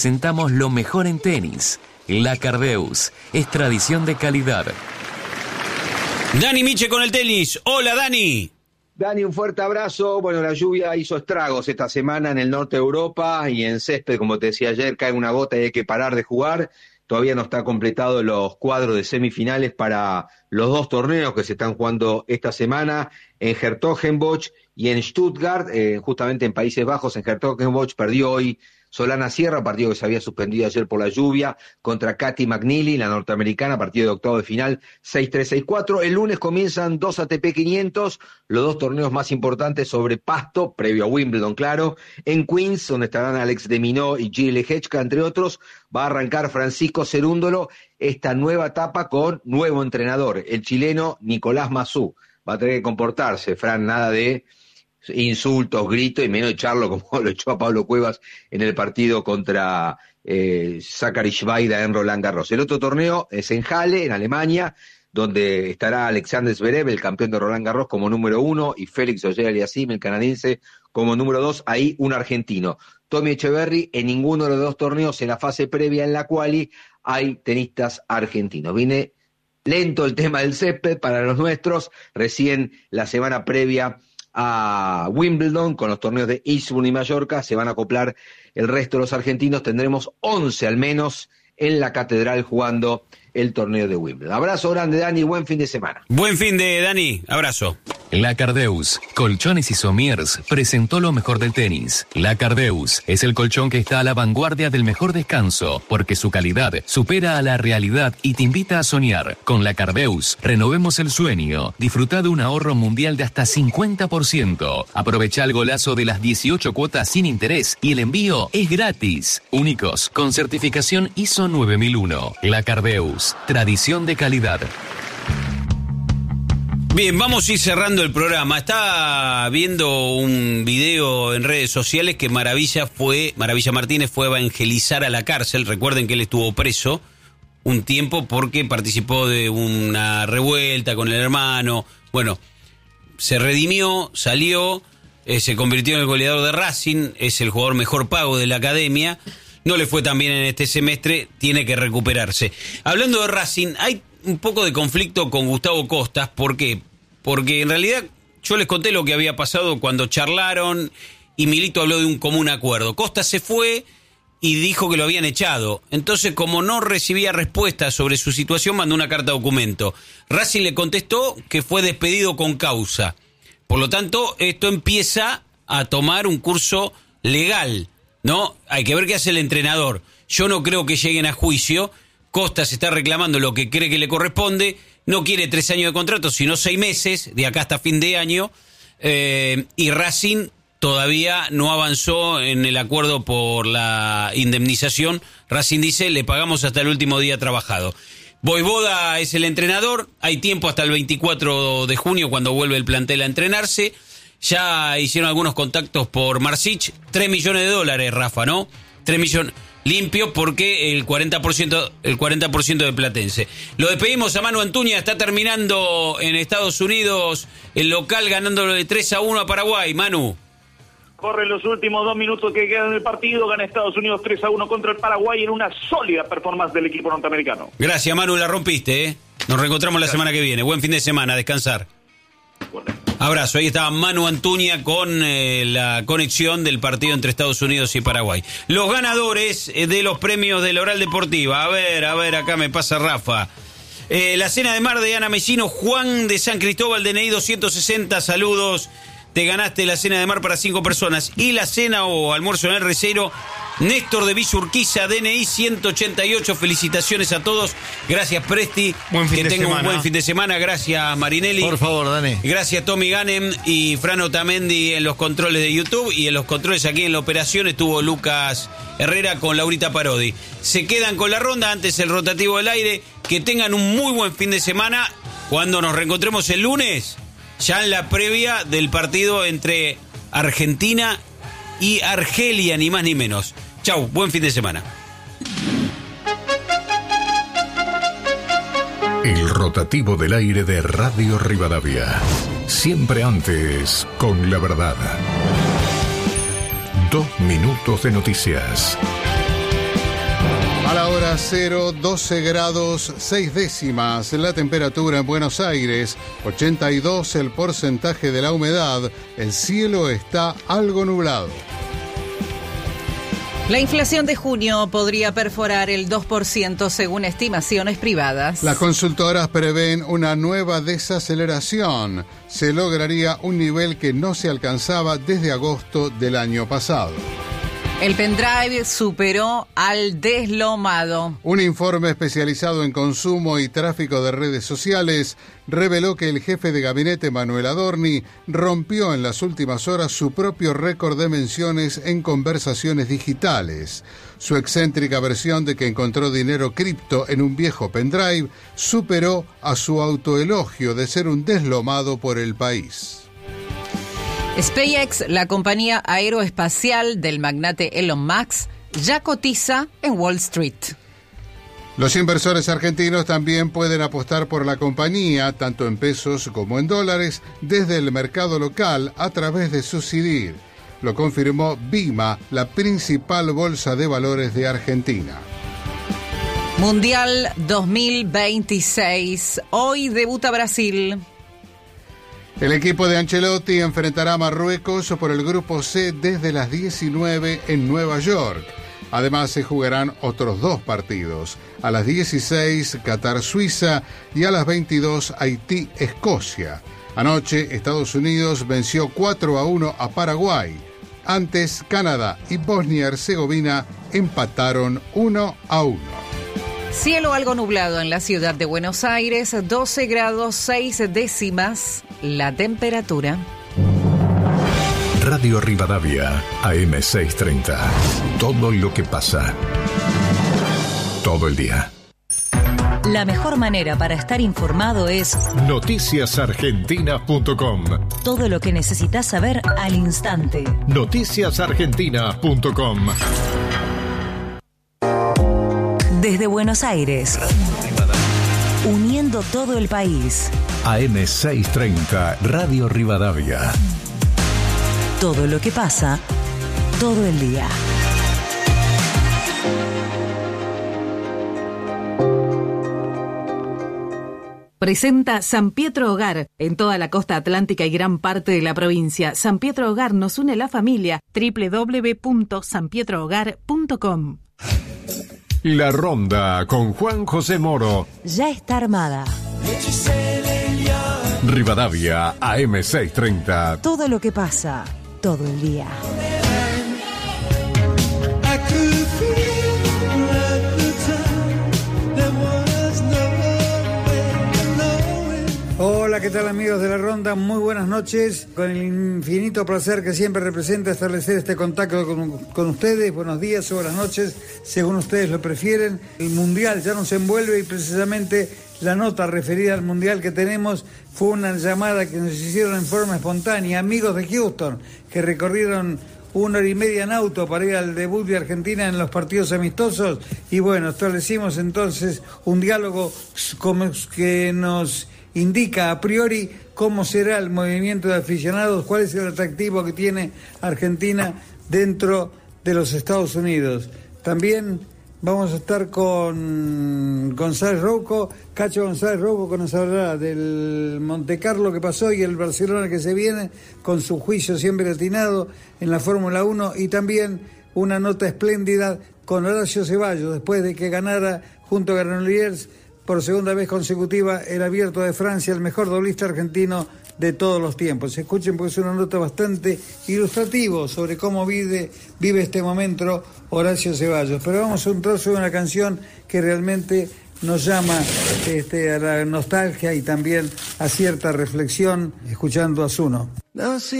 Presentamos lo mejor en tenis. La Cardeus es tradición de calidad. Dani Miche con el tenis. Hola, Dani. Dani, un fuerte abrazo. Bueno, la lluvia hizo estragos esta semana en el norte de Europa y en césped, como te decía ayer, cae una gota y hay que parar de jugar. Todavía no está completado los cuadros de semifinales para los dos torneos que se están jugando esta semana en Hertogenbosch y en Stuttgart, justamente en Países Bajos. En Hertogenbosch perdió hoy Solana Sierra, partido que se había suspendido ayer por la lluvia, contra Katy McNeely, la norteamericana, partido de octavo de final, 6-3, 6-4. El lunes comienzan dos ATP 500, los dos torneos más importantes sobre pasto, previo a Wimbledon, claro, en Queens, donde estarán Alex de Minaur y Gilles Lehechka, entre otros. Va a arrancar Francisco Cerúndolo esta nueva etapa con nuevo entrenador, el chileno Nicolás Massú. Va a tener que comportarse, Fran, nada de insultos, gritos, y menos echarlo como lo echó a Pablo Cuevas en el partido contra Zachary Schweida en Roland Garros. El otro torneo es en Halle, en Alemania, donde estará Alexander Zverev, el campeón de Roland Garros, como número 1, y Félix Auger-Aliassime, el canadiense, como número 2, ahí un argentino. Tommy Echeverry, en ninguno de los dos torneos, en la fase previa en la quali, hay tenistas argentinos. Viene lento el tema del césped para los nuestros, recién la semana previa a Wimbledon, con los torneos de Eastbourne y Mallorca, se van a acoplar el resto de los argentinos. Tendremos 11 al menos en la catedral jugando el torneo de Wimbledon. Abrazo grande, Dani, buen fin de semana. Buen fin de Dani, abrazo. La Cardeus, Colchones y Somiers, presentó lo mejor del tenis. La Cardeus es el colchón que está a la vanguardia del mejor descanso, porque su calidad supera a la realidad y te invita a soñar. Con La Cardeus, renovemos el sueño. Disfruta de un ahorro mundial de hasta 50%. Aprovecha el golazo de las 18 cuotas sin interés y el envío es gratis. Únicos, con certificación ISO 9001. La Cardeus, tradición de calidad. Bien, vamos a ir cerrando el programa. Está viendo un video en redes sociales que Maravilla Martínez fue a evangelizar a la cárcel. Recuerden que él estuvo preso un tiempo porque participó de una revuelta con el hermano. Bueno, se redimió, salió, se convirtió en el goleador de Racing, es el jugador mejor pago de la academia. No le fue tan bien en este semestre, tiene que recuperarse. Hablando de Racing, hay un poco de conflicto con Gustavo Costas. ¿Por qué? Porque en realidad yo les conté lo que había pasado cuando charlaron y Milito habló de un común acuerdo. Costas se fue y dijo que lo habían echado. Entonces, como no recibía respuesta sobre su situación, mandó una carta documento. Racing le contestó que fue despedido con causa. Por lo tanto, esto empieza a tomar un curso legal, ¿no? Hay que ver qué hace el entrenador. Yo no creo que lleguen a juicio. Costas está reclamando lo que cree que le corresponde, no quiere 3 años de contrato, sino 6 meses, de acá hasta fin de año, y Racing todavía no avanzó en el acuerdo por la indemnización. Racing dice, le pagamos hasta el último día trabajado. Voivoda es el entrenador, hay tiempo hasta el 24 de junio cuando vuelve el plantel a entrenarse. Ya hicieron algunos contactos por Marsic, $3 millones, Rafa, ¿no? 3 millones... limpio porque el 40% de Platense. Lo despedimos a Manu Antuña, está terminando en Estados Unidos el local ganándolo de 3-1 a Paraguay. Manu. Corren los últimos 2 minutos que quedan del partido, gana Estados Unidos 3-1 contra el Paraguay en una sólida performance del equipo norteamericano. Gracias, Manu, la rompiste, ¿eh? Nos reencontramos la semana que viene. Buen fin de semana, a descansar. Abrazo, ahí estaba Manu Antuña con la conexión del partido entre Estados Unidos y Paraguay. Los ganadores de los premios de la Oral Deportiva. A ver, acá me pasa Rafa. La cena de mar de Ana Mesino, Juan de San Cristóbal, DNI 260, saludos. Te ganaste la cena de mar para 5 personas. Y la cena o almuerzo en el Recero, Néstor de Villa Urquiza, DNI 188. Felicitaciones a todos. Gracias, Presti. Que tengan un buen fin de semana. Gracias, Marinelli. Por favor, Dani. Gracias, Tommy Ganem y Fran Otamendi en los controles de YouTube. Y en los controles aquí en la operación estuvo Lucas Herrera con Laurita Parodi. Se quedan con la ronda, antes el rotativo del aire. Que tengan un muy buen fin de semana. Cuando nos reencontremos el lunes, ya en la previa del partido entre Argentina y Argelia, ni más ni menos. Chau, buen fin de semana. El rotativo del aire de Radio Rivadavia. Siempre antes, con la verdad. 2 minutos de noticias. Hora 0, 12 grados 6 décimas. La temperatura en Buenos Aires, 82 el porcentaje de la humedad. El cielo está algo nublado. La inflación de junio podría perforar el 2% según estimaciones privadas. Las consultoras prevén una nueva desaceleración. Se lograría un nivel que no se alcanzaba desde agosto del año pasado. El pendrive superó al deslomado. Un informe especializado en consumo y tráfico de redes sociales reveló que el jefe de gabinete Manuel Adorni rompió en las últimas horas su propio récord de menciones en conversaciones digitales. Su excéntrica versión de que encontró dinero cripto en un viejo pendrive superó a su autoelogio de ser un deslomado por el país. SpaceX, la compañía aeroespacial del magnate Elon Musk, ya cotiza en Wall Street. Los inversores argentinos también pueden apostar por la compañía, tanto en pesos como en dólares, desde el mercado local a través de su CDIR. Lo confirmó BIMA, la principal bolsa de valores de Argentina. Mundial 2026. Hoy debuta Brasil. El equipo de Ancelotti enfrentará a Marruecos por el Grupo C desde las 19 en Nueva York. Además, se jugarán otros 2 partidos. A las 16, Qatar-Suiza y a las 22, Haití-Escocia. Anoche, Estados Unidos venció 4-1 a Paraguay. Antes, Canadá y Bosnia-Herzegovina empataron 1-1. Cielo algo nublado en la ciudad de Buenos Aires, 12 grados 6 décimas la temperatura. Radio Rivadavia, AM 630. Todo lo que pasa. Todo el día. La mejor manera para estar informado es noticiasargentina.com. Todo lo que necesitas saber al instante. Noticiasargentina.com. Desde Buenos Aires, uniendo todo el país. AM 630, Radio Rivadavia. Todo lo que pasa, todo el día. Presenta San Pietro Hogar, en toda la costa atlántica y gran parte de la provincia. San Pietro Hogar nos une la familia. www.sanpietrohogar.com. La Ronda con Juan José Moro. Ya está armada. Rivadavia, AM 630. Todo lo que pasa, todo el día. Hola, ¿qué tal amigos de La Ronda? Muy buenas noches. Con el infinito placer que siempre representa establecer este contacto con ustedes. Buenos días o buenas noches, según ustedes lo prefieren. El Mundial ya nos envuelve y precisamente la nota referida al Mundial que tenemos fue una llamada que nos hicieron en forma espontánea amigos de Houston que recorrieron 1 hora y media en auto para ir al debut de Argentina en los partidos amistosos y bueno, establecimos entonces un diálogo que nos indica a priori cómo será el movimiento de aficionados, cuál es el atractivo que tiene Argentina dentro de los Estados Unidos. También vamos a estar con González Rouco, Cacho González Rouco, que nos hablará del Montecarlo que pasó y el Barcelona que se viene, con su juicio siempre atinado en la Fórmula 1, y también una nota espléndida con Horacio Ceballos, después de que ganara junto a Granollers por segunda vez consecutiva el Abierto de Francia, el mejor doblista argentino de todos los tiempos. Escuchen porque es una nota bastante ilustrativa sobre cómo vive este momento Horacio Ceballos. Pero vamos a un trozo de una canción que realmente nos llama a la nostalgia y también a cierta reflexión, escuchando a Zuno.